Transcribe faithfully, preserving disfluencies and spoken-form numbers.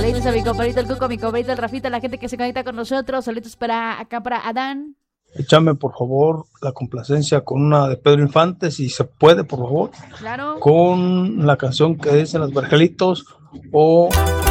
Saludos a mi compadrito el Cuco, a mi compadrito el Rafita, la gente que se conecta con nosotros. Saludos para acá para Adán. Échame, por favor, la complacencia con una de Pedro Infante, si se puede, por favor. Claro. Con la canción que dicen los Vergelitos o